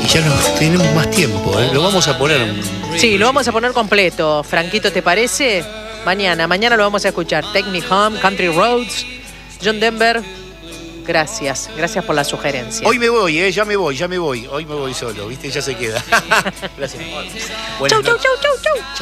ya no tenemos más tiempo, ¿eh? Lo vamos a poner. Sí, lo vamos a poner completo. Franquito, ¿te parece? Mañana lo vamos a escuchar. Take Me Home, Country Roads, John Denver. Gracias por la sugerencia. Hoy me voy, ya me voy. Hoy me voy solo, ¿viste? Ya se queda. Gracias. Chau.